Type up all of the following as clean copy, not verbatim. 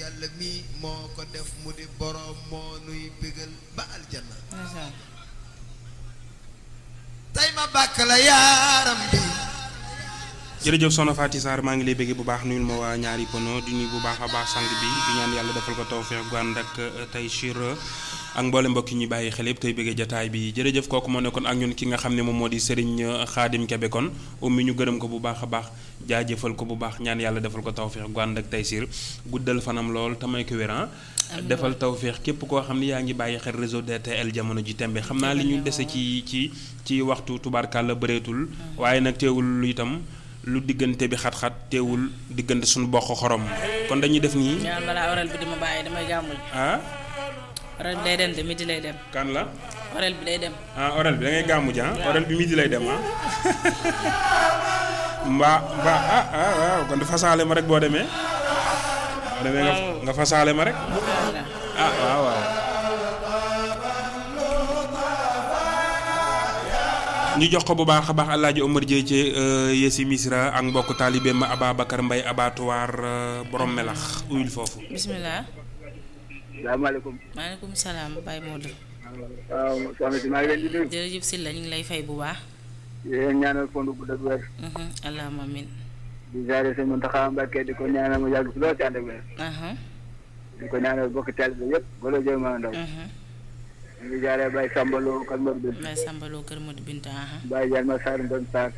yàlla mi moo ko def mu di borom moo nuy bégal ba aljanna tey ma bàkk la yaaram bi. jërëjëf soxna Faty Sarr maa ngi lay bëggee bu baax nuyul ma waa ñaari pono di nuyu bu baax a baax sang bi di ñaan yàlla defal ko tawfeex gu ànd ak tey Chir ak mboole mbokk yi ñuy bàyyi xel yëpp tey bëggee jataay bi jërëjëf kooku moo nekkoon ak ñun ki nga xam ne moom moo di Serigne Khadim Kebe kon ummi ñu gërëm ko bu baax a baax jaajëfal ko bu baax ñaan yàlla defal ko tawfeex gu ànd ak tey Chir guddal fanam lool te may ko wéran defal tawfeex képp koo xam ne yaa ngi bàyyi xel réseau DTL jamono ji tembe xam naa li ñu dese ci waxtu tubaarkàlla bëreetul waaye nag teewul lu itam lu diggante bi xat-xat teewul diggante suñu bokk xorom kon dañuy def nii. ñaan balaa oral bi di ma bàyyi damay gàmmul. oral bi day dem de midi lay dem. kan la. oral bi day dem. oral bi da ngay gàmmu ji oral bi midi lay dem mbaa waaw kon fasaale ma rek boo demee. boo demee nga fasaale ma rek. waaw. ñu jox ko bu baax a baax Alaaji Omar Dieye ci Yesi Misra ak mbokk taalibe ma Ababacar Mbaye abattoir borom melax uyul foofu. bisimilah. salaamaaleykum. maaleykum salaam Baye Modou. waaw soxna si maa ngi leen di nuyu. jërëjëf Sylla ñu ngi lay fay bu baax. yéen ñaanal fondu bu dëgg wér. allahumma amin. di jaare sëñ Mountakha Mbacké di ko ñaanal mu yàgg si loolu ci ànd ak wér. di ko ñaanal bokk taalibe yëpp wala jëy ma ndaw. ñu ngi jaaree Baye Sambaloo Kër Modou Binta. Baye Sambaloo Kër Modou Binta. Baye Diagne ma Sarr Ndon Sarr.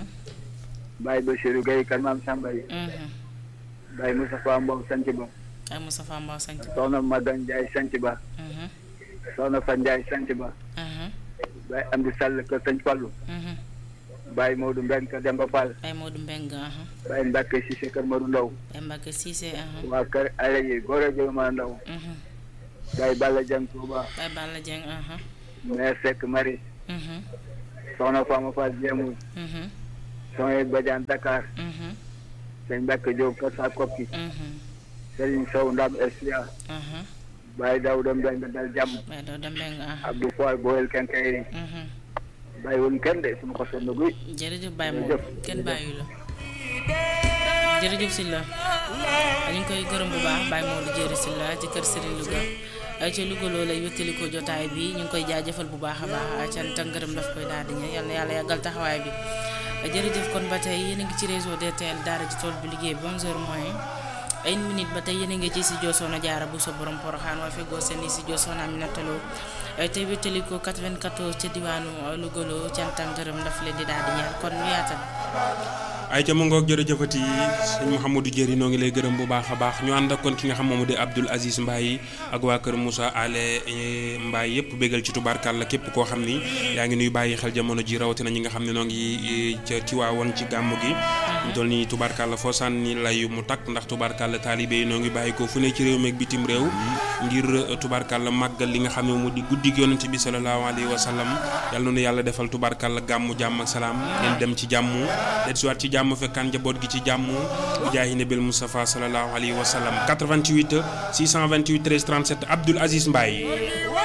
Baye Bachirou Gueye Kër Maam Samba yi. Baye Moustapha Mbow Sanc Ba. Baye Moustapha Mbow Sanc Ba. Soxna Magan Ndiaye Sanc Ba. Soxna Fa Ndiaye Sanc Ba. Baye Amdi Sall Kër Sanc Fallu. Baye Modou Mbeng Kër Demba Fall. Baye Modou Mbeng. Baye Mbacke Cissé Kër Modou Ndaw. Baye Mbacke Cissé. waa Kër Alaye Goro Jëma Ndaw. Baye Balla Dieng Touba. Baye Balla Dieng. Mère Seck Marie. Soxna Fama Fall Jéemul. Soxna Badiane Dakar. Sëñ Mbacke Diop Kër Sa Kopki. Serigne Sow Ndam Estia. Baye Daouda Mbeng Dal Jàmm. Baye Daouda Mbeng. Abdou Foy Boyel Kenkayri. Baye woon kenn de suma ko sonn guy. jërëjëf Baye moom kenn bàyyi la. jërëjëf Sylla ñu ngi koy gërëm bu baax Baye Modou Dieye Sylla ci kër Serigne Louga ci Louga loo lay wéttali ko jotaay bi ñu ngi koy jaajëfal bu baax a baax cant ak ngërëm daf koy daal di ñëw yal na yàlla yàggal taxawaay bi jërëjëf kon ba tey yéen a ngi ci réseau DTL daara ji tool bi liggéey bi 11h moins une minute ba tey yéen a ngi ci studio Soxna Jaara bu sa borom Poroxaan waa feggoo seen i studio Soxna Aminata Lo tey wéttali ko 94 ca diwaanu Louga loo cant ak ngërëm daf leen di daal di ñëw kon ñu yaatal. ay ca mu ngoog jërëjëfati sëñ Mouhamadou Dieri noo ngi lay gërëm bu baax a baax ñu ànd ak kon ki nga xam moomu di Abdoul Aziz Mbaye ak waa kër Moussa Ale Mbaye yëpp bégal ci tubaarkàlla képp koo xam ni yaa ngi nuy bàyyi xel jamono ji rawatina ñi nga xam ne noo ngi ca Tiwaawoon ci gàmmu gi ñu toll nii tubaarkàlla foo sànni layu mu takk ndax tubaarkàlla taalibe yi noo ngi bàyyi ko fu ne ci réew mi ak bitim réew ngir tubaarkàlla màggal li nga xam ne mu di guddi gi yonent bi sallallahu alayhi wa sallam yàlla na nu yàlla defal tubaarkàlla gàmmu jàmm ak salaam ngeen dem ci jàmm ci jàmm fekkaan njaboot gi ci jàmm jaahi nabil Mustafa sallallahu alayhi wa sallam 88 628 13 37 Abdoul Aziz Mbaye